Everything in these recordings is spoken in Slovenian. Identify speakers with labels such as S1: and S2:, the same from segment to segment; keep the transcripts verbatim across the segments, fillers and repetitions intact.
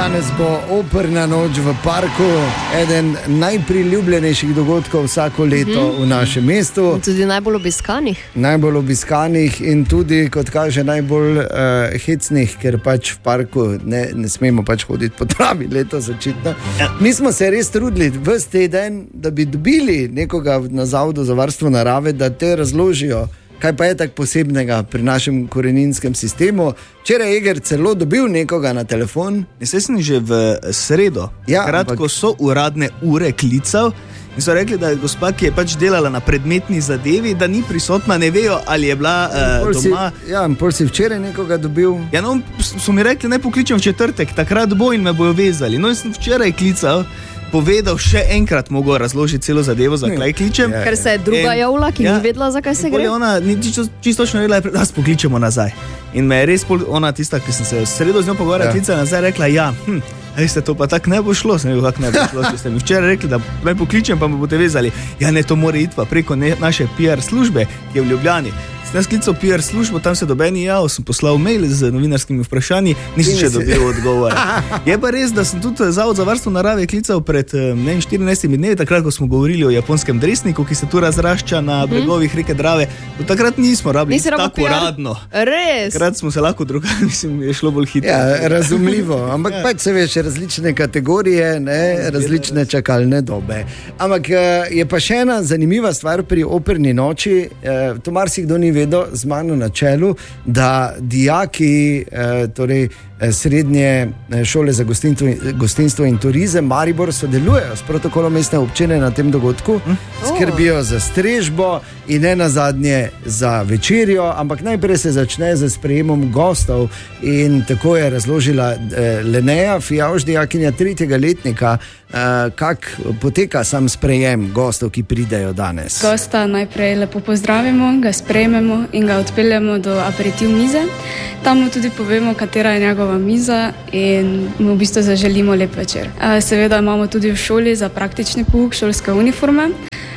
S1: danes bo operna noč v parku, eden najpriljubljenejših dogodkov vsako leto mm-hmm. v našem mestu.
S2: In tudi najbolj obiskanih.
S1: Najbolj obiskanih in tudi, kot kaže, najbolj uh, hecnih, ker pač v parku ne, ne smemo pač hoditi po travi letos začetno. Ja. Mi smo se res trudili ves teden, da bi dobili nekoga na Zavodu za varstvo narave, da te razložijo, kaj pa je tako posebnega pri našem koreninskem sistemu. Včeraj je Eger celo dobil nekoga na telefon.
S3: Jaz sem že v sredo, ja, kratko ampak... so uradne ure klical in so rekli, da je gospa, ki je pač delala na predmetni zadevi, da ni prisotna, ne vejo, ali je bila uh, doma.
S1: Si, ja, in pol si včeraj nekoga dobil.
S3: Ja, no, so mi rekli, naj pokličem v četrtek, takrat bo in me bojo vezali. No, jaz sem včeraj klical, povedal še enkrat, mogo razložiti celo zadevo, zakaj kličem.
S2: Ja, ker se je druga en, javla, ki ja, ni vedela, zakaj se gre.
S3: Ona ni čisto, čisto točno vedela, da se pokličemo nazaj. In me je res pol, ona tista, ki sem se v sredo z njo pogovarjala, ja. klicala nazaj, rekla, ja, hm, veste, to pa tako ne bo šlo, sem rekel, kako ne bo šlo, če ste mi včeraj rekli, da me pokličem, pa me boste vezali. Ja, ne, to mora iti pa preko ne, naše P R službe, ki je v Ljubljani. Sem sklical P R službo, tam se dobeni jav, sem poslal mail z novinarskimi vprašanji, nisem še dobil odgovora. Je pa res, da sem tudi Zavod za varstvo narave klical pred ne, štirinajstimi dnevi, takrat, ko smo govorili o japonskem dresniku, ki se tu razrašča na bregovih hmm. reke Drave. Do takrat nismo rabili Nisi tako uradno.
S2: Res?
S3: Takrat smo se lahko drugali, mislim, je šlo bolj hitro.
S1: Ja, razumljivo, ampak ja. pač se veš, različne kategorije, ne, različne čakalne dobe. Ampak je pa še ena zanimiva stvar pri operni noči, to marsikdo ni vedel, z mano na čelu, da dijaki, eh, torej srednje šole za gostinstvo, gostinstvo in turizem Maribor sodelujejo s protokolom mestne občine na tem dogodku, hm? skrbijo za strežbo in ne nazadnje za večerjo, ampak najprej se začne z sprejemom gostov in tako je razložila eh, Leneja Fijavž, dijakinja tretjega letnika, eh, kak poteka sam sprejem gostov, ki pridejo danes.
S4: Gosta najprej lepo pozdravimo, ga sprejmemo in ga odpeljemo do aperitiv mize. Tam mu tudi povemo, katera je njegova miza in mu v bistvu zaželimo lep večer. Seveda imamo tudi v šoli za praktični pouk šolske uniforme.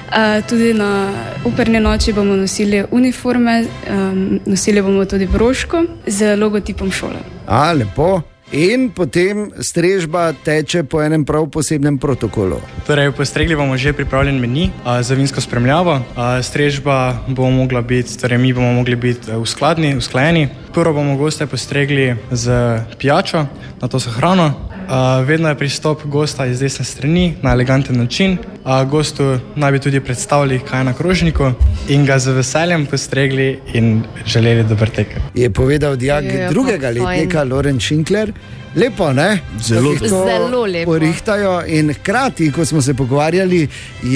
S4: Tudi na operni noči bomo nosili uniforme, nosili bomo tudi broško z logotipom šole.
S1: A, lepo. In potem strežba teče po enem prav posebnem protokolu.
S5: Torej, postregli bomo že pripravljen meni a, za vinsko spremljavo. A, strežba bomo mogla biti, torej mi bomo mogli biti uskladni, usklajeni. Prvo bomo goste postregli z pijačo, na to so hrano. A, vedno je pristop gosta iz desne strani na eleganten način. A, gostu naj bi tudi predstavili, kaj je na krožniku in ga z veseljem postregli in želeli dober tek.
S1: Je povedal dijak je, drugega letnika Loren Šinkler. Lepo, ne?
S3: Zelo,
S2: zelo lepo.
S1: Porihtajo in hkrati, ko smo se pogovarjali,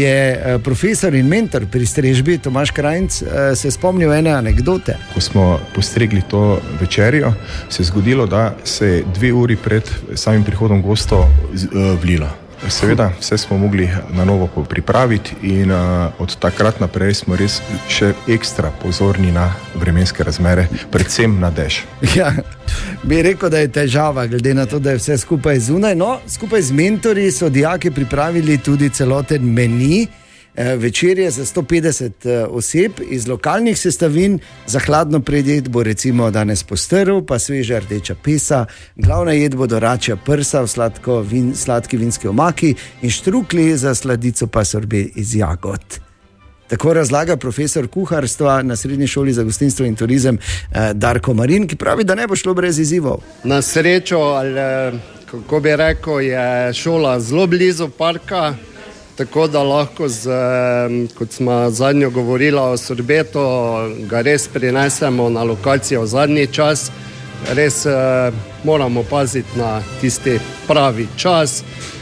S1: je profesor in mentor pri strežbi Tomaž Krajnc se spomnil ene anekdote.
S6: Ko smo postregli to večerjo, se je zgodilo, da se je dve uri pred samim prihodom gostov vlilo. Seveda, vse smo mogli na novo pripraviti in uh, od takrat naprej smo res še ekstra pozorni na vremenske razmere, predvsem na dež.
S1: Ja, bi rekel, da je težava, glede na to, da je vse skupaj zunaj. No, skupaj z mentorji so dijaki pripravili tudi celoten meni. Večerje za sto petdeset oseb iz lokalnih sestavin, za hladno predjed bo recimo danes postrv, pa sveža rdeča pesa, glavna jed bo doračja prsa v sladko vin, sladki vinski omaki in štrukli za sladico pa sorbe iz jagod. Tako razlaga profesor kuharstva na Srednji šoli za gostinstvo in turizem Darko Marin, ki pravi, da ne bo šlo brez izzivov.
S7: Na srečo, ali kako bi rekel, je šola zelo blizu parka, tako da lahko, z, kot smo zadnjo govorila o sorbetu, ga res prinesemo na lokacijo v zadnji čas. Res eh, moramo paziti na tisti pravi čas.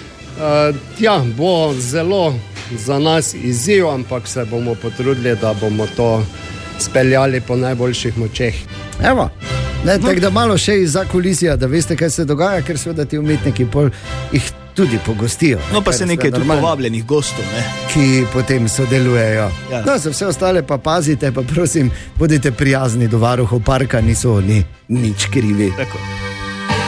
S7: Eh, ja, bo zelo za nas izziv, ampak se bomo potrudili, da bomo to speljali po najboljših močeh.
S1: Evo, ne, tako da malo še iz zakulisja, da veste, kaj se dogaja, ker seveda ti umetniki pol jih tudi pogostijo.
S3: No pa se nekaj tu povabljenih gostov, ne?
S1: Ki potem sodelujejo.
S3: Ja.
S1: No, za vse ostale pa pazite, pa prosim, bodite prijazni do varuhov parka, niso oni nič krivi.
S3: Tako.